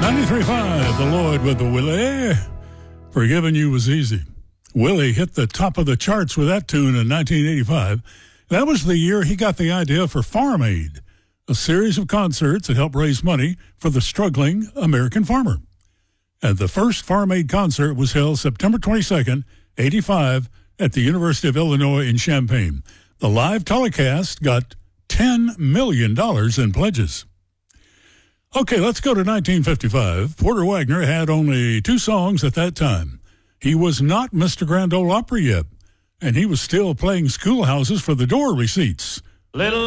93.5, The Lloyd with the Willie. Forgiving You Was Easy. Willie hit the top of the charts with that tune in 1985. That was the year he got the idea for Farm Aid, a series of concerts that helped raise money for the struggling American farmer. And the first Farm Aid concert was held September 22nd, 85, at the University of Illinois in Champaign. The live telecast got $10 million in pledges. Okay, let's go to 1955. Porter Wagoner had only 2 songs at that time. He was not Mr. Grand Ole Opry yet, and he was still playing schoolhouses for the door receipts. Little